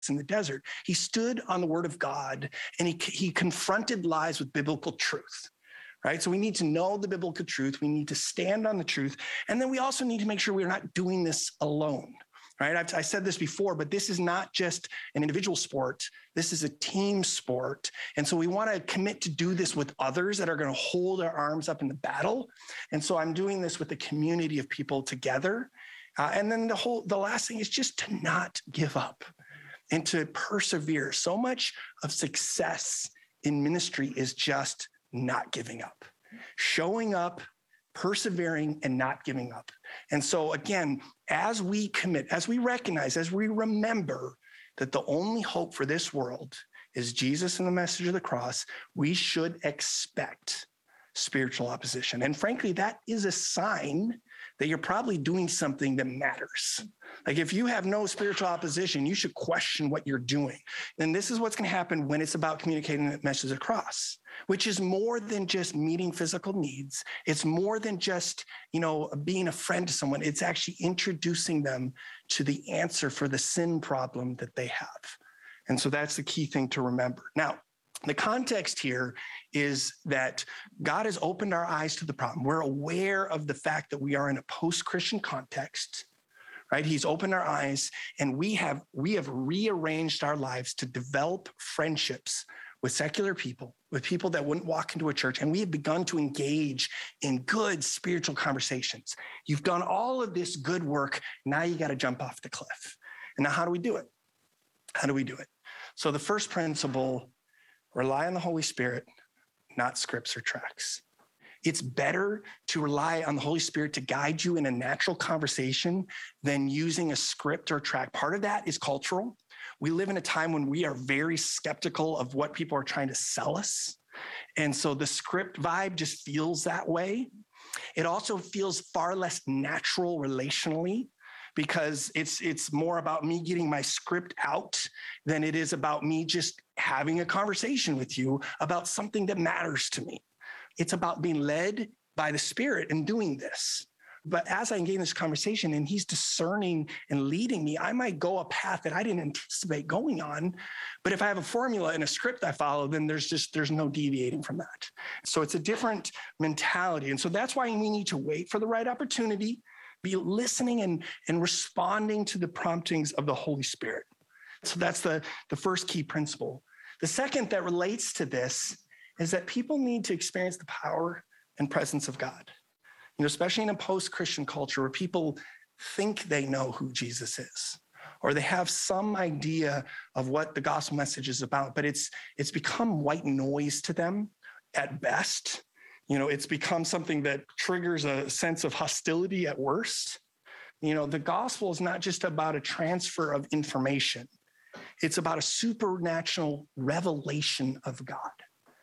in the desert. He stood on the word of God, and he confronted lies with biblical truth. Right? So we need to know the biblical truth. We need to stand on the truth. And then we also need to make sure we're not doing this alone. Right? I said this before, but this is not just an individual sport. This is a team sport. And so we want to commit to do this with others that are going to hold our arms up in the battle. And so I'm doing this with a community of people together. And then the last thing is just to not give up and to persevere. So much of success in ministry is just not giving up, showing up, persevering, and not giving up. And so again, as we commit, as we recognize, as we remember that the only hope for this world is Jesus and the message of the cross, we should expect spiritual opposition. And frankly, that is a sign that you're probably doing something that matters. Like if you have no spiritual opposition, you should question what you're doing. And this is what's going to happen when it's about communicating the message across, which is more than just meeting physical needs. It's more than just, being a friend to someone. It's actually introducing them to the answer for the sin problem that they have. And so that's the key thing to remember. Now, the context here is that God has opened our eyes to the problem. We're aware of the fact that we are in a post-Christian context, right? He's opened our eyes, and we have rearranged our lives to develop friendships with secular people, with people that wouldn't walk into a church, and we have begun to engage in good spiritual conversations. You've done all of this good work. Now you got to jump off the cliff. And now how do we do it? How do we do it? So the first principle, rely on the Holy Spirit, not scripts or tracts. It's better to rely on the Holy Spirit to guide you in a natural conversation than using a script or tract. Part of that is cultural. We live in a time when we are very skeptical of what people are trying to sell us. And so the script vibe just feels that way. It also feels far less natural relationally, because it's more about me getting my script out than it is about me just having a conversation with you about something that matters to me. It's about being led by the Spirit and doing this. But as I engage in this conversation and he's discerning and leading me, I might go a path that I didn't anticipate going on. But if I have a formula and a script I follow, then there's no deviating from that. So it's a different mentality. And so that's why we need to wait for the right opportunity, be listening and responding to the promptings of the Holy Spirit. So that's the first key principle. The second that relates to this is that people need to experience the power and presence of God. Especially in a post-Christian culture where people think they know who Jesus is, or they have some idea of what the gospel message is about, but it's become white noise to them at best. It's become something that triggers a sense of hostility at worst. The gospel is not just about a transfer of information. It's about a supernatural revelation of God.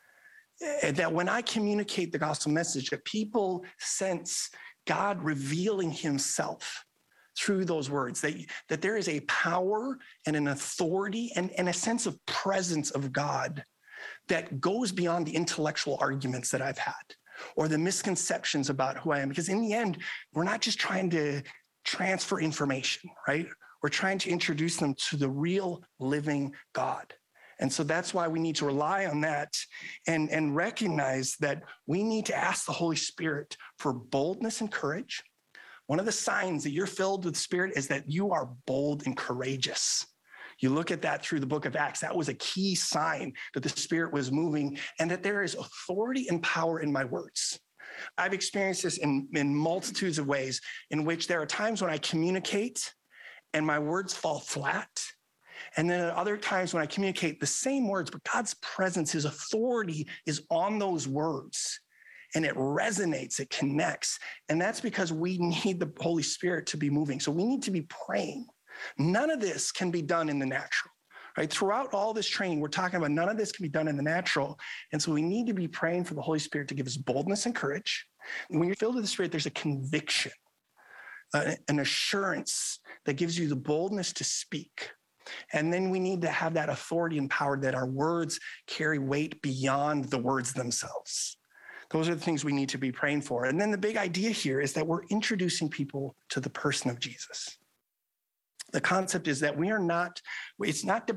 And that when I communicate the gospel message, that people sense God revealing himself through those words, that there is a power and an authority and a sense of presence of God that goes beyond the intellectual arguments that I've had or the misconceptions about who I am. Because in the end, we're not just trying to transfer information, right? We're trying to introduce them to the real living God. And so that's why we need to rely on that and recognize that we need to ask the Holy Spirit for boldness and courage. One of the signs that you're filled with the Spirit is that you are bold and courageous. You look at that through the book of Acts. That was a key sign that the Spirit was moving and that there is authority and power in my words. I've experienced this in multitudes of ways in which there are times when I communicate and my words fall flat. And then at other times when I communicate the same words, but God's presence, his authority is on those words and it resonates, it connects. And that's because we need the Holy Spirit to be moving. So we need to be praying. None of this can be done in the natural, right? Throughout all this training, we're talking about none of this can be done in the natural. And so we need to be praying for the Holy Spirit to give us boldness and courage. And when you're filled with the Spirit, there's a conviction, an assurance that gives you the boldness to speak. And then we need to have that authority and power that our words carry weight beyond the words themselves. Those are the things we need to be praying for. And then the big idea here is that we're introducing people to the person of Jesus. The concept is that we are not, it's not